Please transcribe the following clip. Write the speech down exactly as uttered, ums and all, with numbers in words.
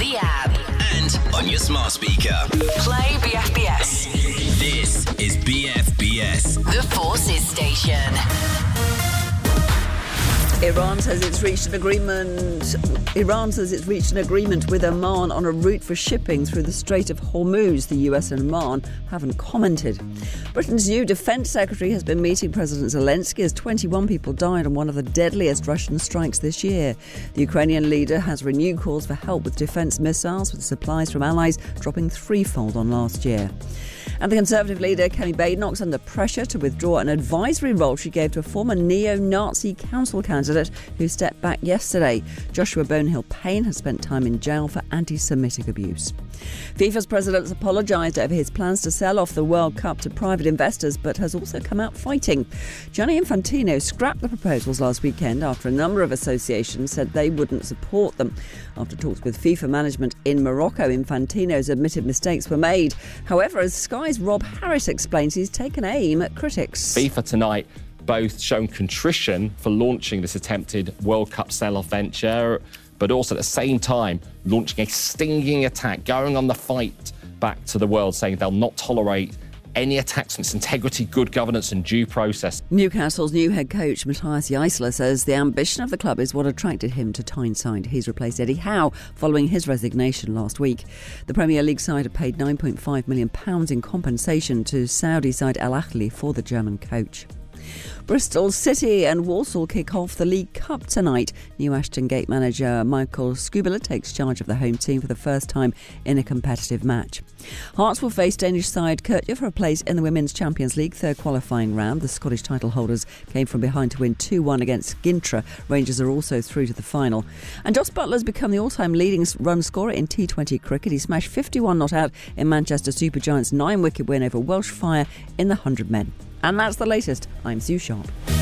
the app and on your smart speaker. Play B F B S. This is B F B S, The Forces Station. Iran says it's reached an agreement. Iran says it's reached an agreement with Oman on a route for shipping through the Strait of Hormuz. The U S and Oman haven't commented. Britain's new defence secretary has been meeting President Zelensky as twenty-one people died on one of the deadliest Russian strikes this year. The Ukrainian leader has renewed calls for help with defence missiles, with supplies from allies dropping threefold on last year. And the Conservative leader, Kemi Badenoch's under pressure to withdraw an advisory role she gave to a former neo-Nazi council candidate who stepped back yesterday. Joshua Bonehill-Payne has spent time in jail for anti-Semitic abuse. FIFA's president has apologised over his plans to sell off the World Cup to private investors, but has also come out fighting. Gianni Infantino scrapped the proposals last weekend after a number of associations said they wouldn't support them. After talks with FIFA management in Morocco, Infantino's admitted mistakes were made. However, as Sky's Rob Harris explains, he's taken aim at critics. FIFA tonight both shown contrition for launching this attempted World Cup sell-off venture, but also at the same time launching a stinging attack, going on the fight back to the world, saying they'll not tolerate any attacks on its integrity, good governance and due process. Newcastle's new head coach, Matthias Jaissler, says the ambition of the club is what attracted him to Tyneside. He's replaced Eddie Howe following his resignation last week. The Premier League side have paid nine point five million pounds in compensation to Saudi side Al Ahly for the German coach. Bristol City and Walsall kick off the League Cup tonight. New Ashton Gate manager Michael Skubala takes charge of the home team for the first time in a competitive match. Hearts will face Danish side Kirkja for a place in the Women's Champions League third qualifying round. The Scottish title holders came from behind to win two one against Gintra. Rangers are also through to the final. And Jos Buttler has become the all-time leading run scorer in T twenty cricket. He smashed fifty-one not out in Manchester Supergiants' nine-wicket win over Welsh Fire in the one hundred men. And that's the latest. I'm Sue Sharp.